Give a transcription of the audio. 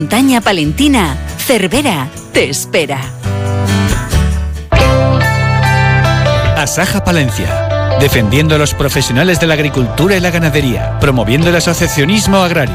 Montaña Palentina, Cervera, te espera. Asaja Palencia, defendiendo a los profesionales de la agricultura y la ganadería, promoviendo el asociacionismo agrario.